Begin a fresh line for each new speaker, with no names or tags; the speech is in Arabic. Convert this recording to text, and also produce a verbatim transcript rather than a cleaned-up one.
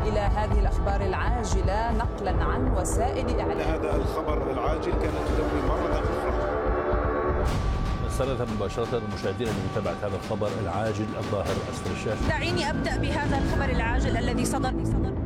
إلى هذه الأخبار العاجلة نقلا عن وسائل إعلام.
هذا الخبر العاجل كانت تدوي مرة أخرى.
نستنذ مباشرة المشاهدين لمتابعة هذا الخبر العاجل الظاهر أسفل الشاشة.
دعيني أبدأ بهذا الخبر العاجل الذي صدر